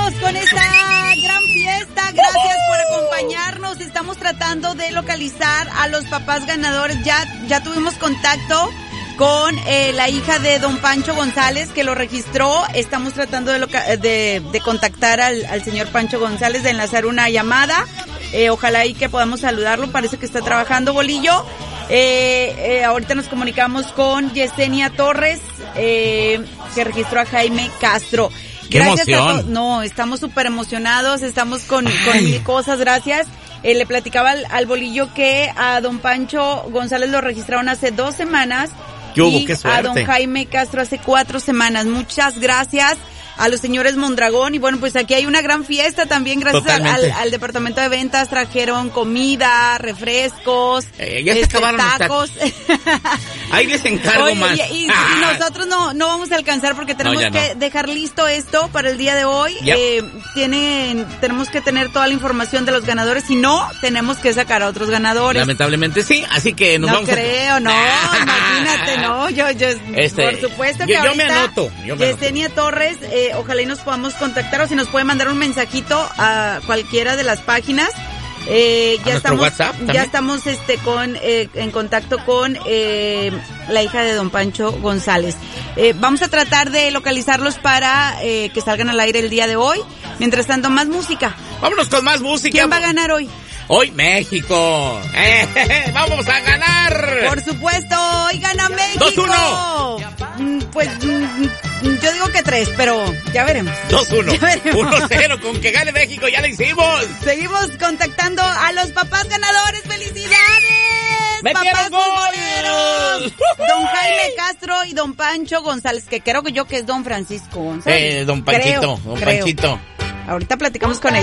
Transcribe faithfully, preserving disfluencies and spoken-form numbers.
Seguimos con esta gran fiesta. Gracias por acompañarnos. Estamos tratando de localizar a los papás ganadores. Ya, ya tuvimos contacto con eh, la hija de don Pancho González, que lo registró. Estamos tratando de, loca- de, de contactar al, al señor Pancho González, de enlazar una llamada. Eh, ojalá y que podamos saludarlo. Parece que está trabajando, Bolillo. Eh, eh, ahorita nos comunicamos con Yesenia Torres, eh, que registró a Jaime Castro. ¡Qué Gracias emoción! A to- no, estamos súper emocionados, estamos con, con mil cosas, gracias. Eh, le platicaba al, al Bolillo que a don Pancho González lo registraron hace dos semanas. ¿Qué hubo? Y ¡Qué suerte! a don Jaime Castro hace cuatro semanas. Muchas gracias a los señores Mondragón. Y bueno, pues aquí hay una gran fiesta también, gracias al, al, al departamento de ventas. Trajeron comida, refrescos, eh, ya se este, acabaron tacos. Ahí les encargo. Oye, más. Y, y, y nosotros no, no vamos a alcanzar porque tenemos no, que no. dejar listo esto para el día de hoy. Yep. Eh, tienen, tenemos que tener toda la información de los ganadores. Si no, tenemos que sacar a otros ganadores. Lamentablemente sí, así que nos no vamos creo, a... no, imagínate, no. Yo, yo, este, por supuesto que yo, yo ahorita me anoto. Yo me Yesenia anoto. Torres, eh, ojalá y nos podamos contactar o si nos puede mandar un mensajito a cualquiera de las páginas. Eh, ya estamos, WhatsApp, ya estamos este con eh, en contacto con eh, la hija de don Pancho González. Eh, vamos a tratar de localizarlos para eh, que salgan al aire el día de hoy. Mientras tanto, más música. Vámonos con más música. ¿Quién va a ganar hoy? Hoy México. Eh, ¡Vamos a ganar! Por supuesto, hoy gana México. dos uno. Pues yo digo que tres, pero ya veremos. dos uno. uno cero con que gane México, ya lo hicimos. Seguimos contactando a los papás ganadores. ¡Felicidades! ¡Papás futboleros! Don Jaime Castro y don Pancho González, que creo que yo que es don Francisco González. Eh, don Panchito, creo, don creo. Panchito. Ahorita platicamos con él.